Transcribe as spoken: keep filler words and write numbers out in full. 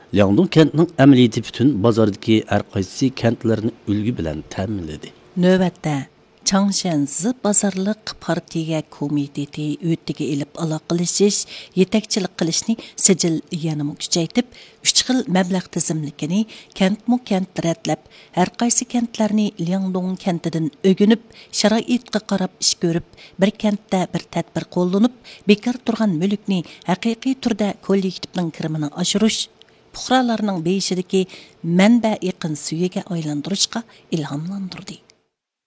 Liangdong kentining amaliyoti butun bozordagi har qaysi kentlarni ulgu bilan ta'minladi. Növbətdə Changshanzi bozorliq partiya komiteti o'tiga elib aloqalashish, yetakchilik qilishni sijil yanama kuchaytib, uch xil mablag' tizimlikini kentmu kent ratlab, har qaysi kentlarni Liangdong kentidan o'ginib, sharoitga qarab ish ko'rib, bir kentda bir tadbir qo'llanib, bekor turgan mulkni haqiqiy turda kollektivning kirimini oshirish, puhralarning beshidagi manba yaqin suyiga aylantirishga ilhomlantirdi.